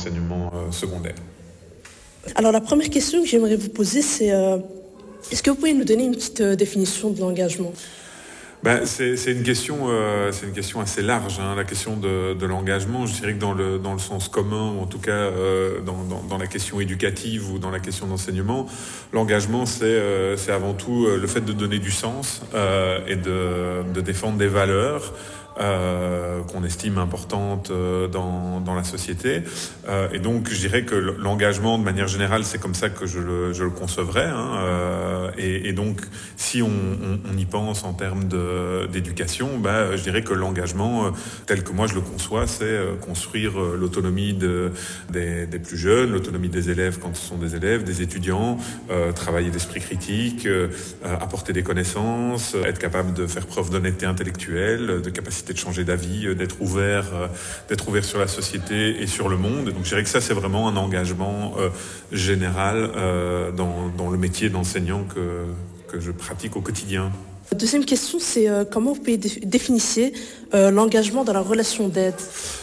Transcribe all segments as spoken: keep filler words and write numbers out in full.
l'enseignement euh, secondaire. Alors la première question que j'aimerais vous poser, c'est euh, est-ce que vous pouvez nous donner une petite euh, définition de l'engagement ? Ben, c'est, c'est une question, euh, c'est une question assez large, hein, la question de, de l'engagement. Je dirais que dans le dans le sens commun, ou en tout cas euh, dans, dans dans la question éducative ou dans la question d'enseignement, l'engagement c'est euh, c'est avant tout le fait de donner du sens euh, et de de défendre des valeurs Euh, qu'on estime importantes euh, dans, dans la société. Euh, et donc, je dirais que l'engagement, de manière générale, c'est comme ça que je le, je le concevrais. Hein, euh, et, et donc, si on, on, on y pense en termes de, d'éducation, bah, je dirais que l'engagement, euh, tel que moi je le conçois, c'est euh, construire euh, l'autonomie de, des, des plus jeunes, l'autonomie des élèves quand ce sont des élèves, des étudiants, euh, travailler l'esprit critique, euh, apporter des connaissances, être capable de faire preuve d'honnêteté intellectuelle, de capacité de changer d'avis, d'être ouvert, d'être ouvert sur la société et sur le monde. Donc je dirais que ça, c'est vraiment un engagement euh, général euh, dans, dans le métier d'enseignant que, que je pratique au quotidien. Deuxième question, c'est euh, comment vous pouvez dé- définir euh, l'engagement dans la relation d'aide ?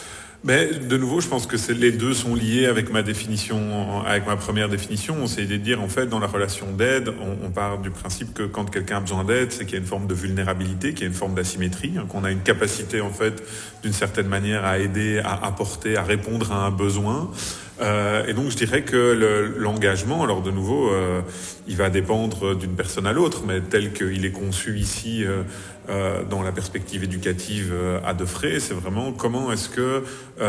Mais de nouveau, je pense que c'est, les deux sont liés avec ma définition, avec ma première définition. On s'est dit de dire, en fait, dans la relation d'aide, on, on part du principe que quand quelqu'un a besoin d'aide, c'est qu'il y a une forme de vulnérabilité, qu'il y a une forme d'asymétrie, hein, qu'on a une capacité, en fait, d'une certaine manière, à aider, à apporter, à répondre à un besoin. Euh, et donc je dirais que le, l'engagement, alors de nouveau, euh, il va dépendre d'une personne à l'autre, mais tel qu'il est conçu ici euh, euh, dans la perspective éducative euh, à Defray, c'est vraiment comment est-ce que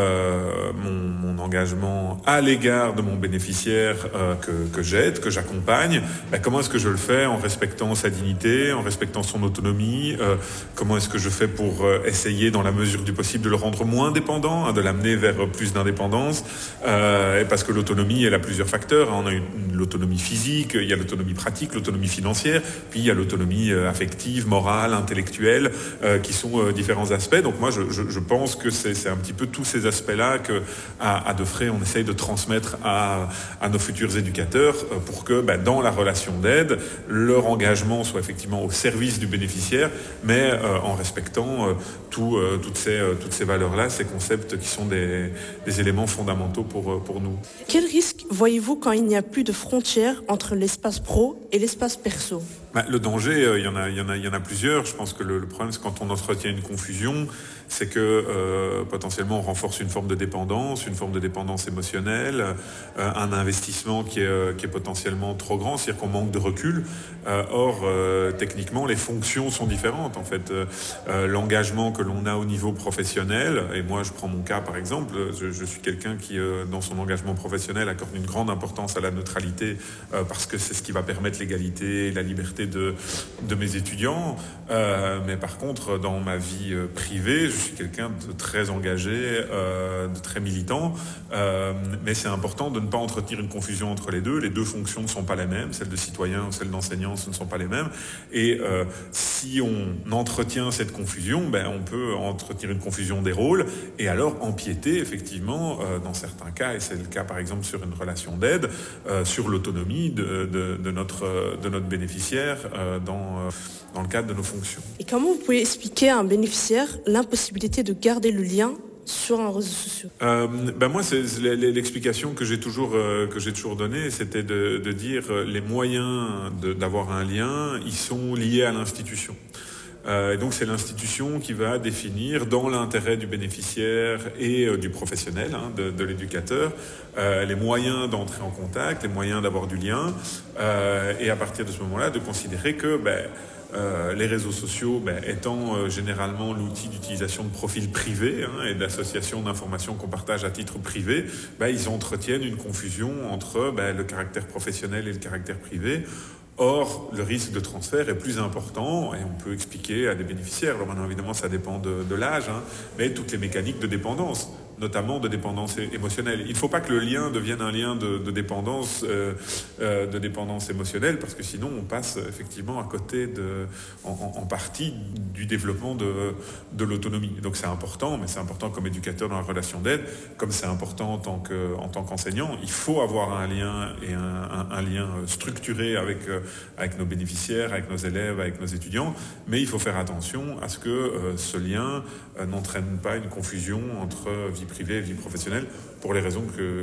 euh, mon, mon engagement à l'égard de mon bénéficiaire euh, que, que j'aide, que j'accompagne, ben comment est-ce que je le fais en respectant sa dignité, en respectant son autonomie, euh, comment est-ce que je fais pour euh, essayer dans la mesure du possible de le rendre moins dépendant, hein, de l'amener vers plus d'indépendance. Euh, Parce que l'autonomie, elle a plusieurs facteurs. On a une, une, l'autonomie physique, il y a l'autonomie pratique, l'autonomie financière, puis il y a l'autonomie euh, affective, morale, intellectuelle, euh, qui sont euh, différents aspects. Donc moi, je, je, je pense que c'est, c'est un petit peu tous ces aspects-là que, à, à Defray, on essaye de transmettre à, à nos futurs éducateurs euh, pour que, bah, dans la relation d'aide, leur engagement soit effectivement au service du bénéficiaire, mais euh, en respectant euh, tout, euh, toutes ces, euh, toutes ces valeurs-là, ces concepts qui sont des, des éléments fondamentaux pour, pour nous. Quel risque voyez-vous quand il n'y a plus de frontières entre l'espace pro et l'espace perso ? Bah, le danger, euh, il y en a, il y en a, il y en a plusieurs. Je pense que le, le problème, c'est quand on entretient une confusion, c'est que euh, potentiellement on renforce une forme de dépendance, une forme de dépendance émotionnelle, euh, un investissement qui est, euh, qui est potentiellement trop grand, c'est-à-dire qu'on manque de recul. Euh, or, euh, techniquement, les fonctions sont différentes. En fait, euh, euh, l'engagement que l'on a au niveau professionnel, et moi, je prends mon cas par exemple, je, je suis quelqu'un qui, euh, dans son engagement professionnel, accorde une grande importance à la neutralité euh, parce que c'est ce qui va permettre l'égalité et la liberté de, de mes étudiants. Euh, mais par contre, dans ma vie euh, privée, je suis quelqu'un de très engagé, euh, de très militant. Euh, mais c'est important de ne pas entretenir une confusion entre les deux. Les deux fonctions ne sont pas les mêmes. Celle de citoyen ou celle d'enseignant, ce ne sont pas les mêmes. Et euh, si on entretient cette confusion, ben, on peut entretenir une confusion des rôles et alors empiéter effectivement, euh, dans certains cas, et c'est le cas par exemple sur une relation d'aide, euh, sur l'autonomie de, de, de, notre, de notre bénéficiaire euh, dans, euh, dans le cadre de nos fonctions. Et comment vous pouvez expliquer à un bénéficiaire l'impossibilité de garder le lien sur un réseau social ? euh, ben Moi, c'est l'explication que j'ai toujours, euh, que j'ai toujours donnée, c'était de, de dire euh, les moyens de, d'avoir un lien, ils sont liés à l'institution. Euh, et donc c'est l'institution qui va définir, dans l'intérêt du bénéficiaire et euh, du professionnel, hein, de, de l'éducateur, euh, les moyens d'entrer en contact, les moyens d'avoir du lien, euh, et à partir de ce moment-là, de considérer que ben, euh, les réseaux sociaux, ben, étant euh, généralement l'outil d'utilisation de profils privés hein, et d'associations d'informations qu'on partage à titre privé, ben, ils entretiennent une confusion entre ben, le caractère professionnel et le caractère privé. Or, le risque de transfert est plus important et on peut expliquer à des bénéficiaires, alors maintenant évidemment ça dépend de, de l'âge, hein, mais toutes les mécaniques de dépendance, notamment de dépendance émotionnelle. Il ne faut pas que le lien devienne un lien de, de, dépendance, euh, euh, de dépendance émotionnelle, parce que sinon on passe effectivement à côté, de, en, en partie, du développement de, de l'autonomie. Donc c'est important, mais c'est important comme éducateur dans la relation d'aide, comme c'est important en tant, que, en tant qu'enseignant. Il faut avoir un lien, et un, un, un lien structuré avec, avec nos bénéficiaires, avec nos élèves, avec nos étudiants, mais il faut faire attention à ce que euh, ce lien euh, n'entraîne pas une confusion entre vie privée et vie professionnelle, pour les raisons que